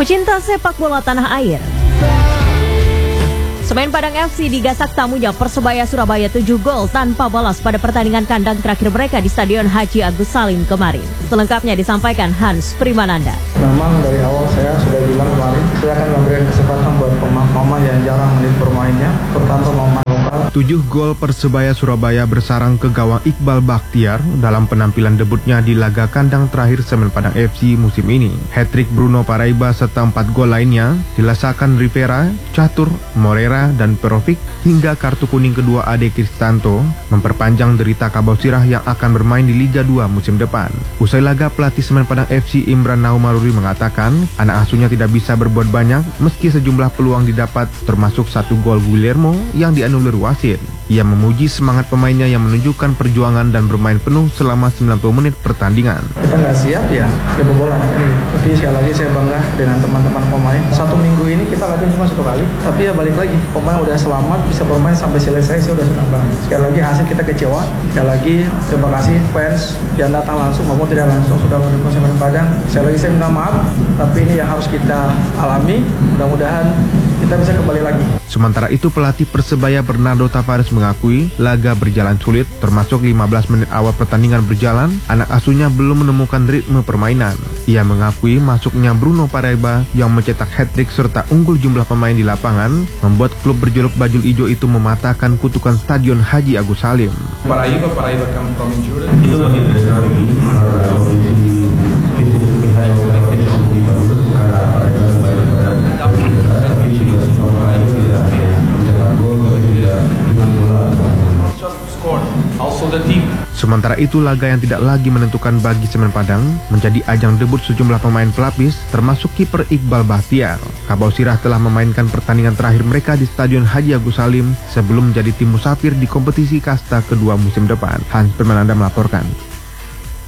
Pecinta sepak bola tanah air, Semen Padang FC digasak tamunya Persebaya Surabaya 7 gol tanpa balas pada pertandingan kandang terakhir mereka di Stadion Haji Agus Salim kemarin. Selengkapnya disampaikan Hans Primananda. Memang dari awal saya sudah bilang kemarin, saya akan memberikan kesempatan buat pemain yang jarang menit bermainnya, terutama pemain lokal. 7 gol Persebaya Surabaya bersarang ke gawang Iqbal Bakhtiar dalam penampilan debutnya di laga kandang terakhir Semen Padang FC musim ini. Hat-trick Bruno Paraiba serta 4 gol lainnya dilesakan Rivera, Catur, Morera, dan Perovic hingga kartu kuning kedua Ade Kristanto memperpanjang derita Kabau Sirah yang akan bermain di Liga 2 musim depan. Usai laga, pelatih Semen Padang FC Imran Naumaruri mengatakan anak asuhnya tidak bisa berbuat banyak meski sejumlah peluang didapat, termasuk 1 gol Guillermo yang dianulir wasit. Ia memuji semangat pemainnya yang menunjukkan perjuangan dan bermain penuh selama 90 menit pertandingan. Kita nggak siap ya kebobolan. Tapi sekali lagi saya bangga dengan teman-teman pemain. 1 minggu ini kita latihan cuma 1 kali, tapi ya balik lagi. Pemain udah selamat, bisa bermain sampai selesai, saya udah senang banget. Sekali lagi hasil kita kecewa. Sekali lagi terima kasih fans yang datang langsung maupun tidak langsung sudah mendukung Semen Padang. Sekali lagi saya minta maaf, tapi ini yang harus kita alami. Mudah-mudahan kita bisa kembali lagi. Sementara itu, pelatih Persebaya Bernardo Tavares mengakui laga berjalan sulit, termasuk 15 menit awal pertandingan berjalan, anak asuhnya belum menemukan ritme permainan. Ia mengakui masuknya Bruno Paraiba yang mencetak hat-trick serta unggul jumlah pemain di lapangan membuat klub berjuluk Bajul Ijo itu mematahkan kutukan Stadion Haji Agus Salim. Paraiba come from injury. Itu lagi Sementara itu, laga yang tidak lagi menentukan bagi Semen Padang menjadi ajang debut sejumlah pemain pelapis, termasuk kiper Iqbal Bakhtiar. Kabau Sirah telah memainkan pertandingan terakhir mereka di Stadion Haji Agus Salim sebelum menjadi tim musafir di kompetisi kasta kedua musim depan. Hans Primananda melaporkan.